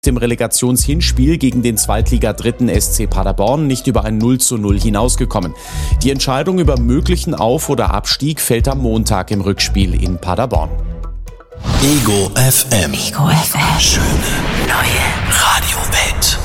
im Relegationshinspiel gegen den Zweitliga-Dritten SC Paderborn nicht über ein 0:0 hinausgekommen. Die Entscheidung über möglichen Auf- oder Abstieg fällt am Montag im Rückspiel in Paderborn. Ego FM. Ego FM. Schöne neue Radiowelt.